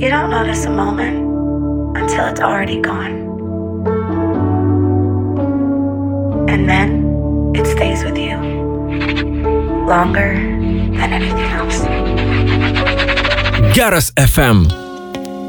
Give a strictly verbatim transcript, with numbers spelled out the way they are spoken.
You don't notice a moment until it's already gone. And then it stays with you longer than anything else. Geras ef em.